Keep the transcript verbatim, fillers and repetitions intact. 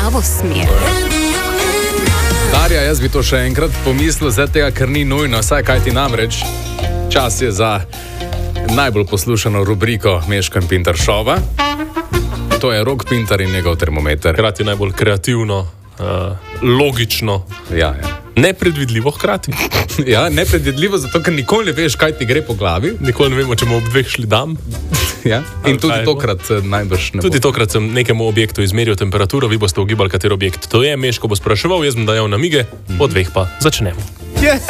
pravo smer. Darja, jaz bi to še enkrat pomislil, zdaj tega, ker ni nujno, saj kaj ti namreč. Čas je za najbolj poslušano rubriko Meško in Pintar šova. To je Rok Pintar in njegov termometer. Hkrati najbolj kreativno, uh, logično, Ja, ja. nepredvidljivo hkrati. Ja, nepredvidljivo, zato ker nikoli ne veš, kaj ti gre po glavi. Nikoli ne vemo, če bomo ob dveh šli dam. Ja. In Ali tudi kaj bo? tokrat eh, najbrž ne Tudi bo. tokrat sem nekemu objektu izmeril temperaturo, vi boste ugibali, kateri objekt to je. Meško bo spraševal, jaz bom dajal namige, po dveh pa začnemo.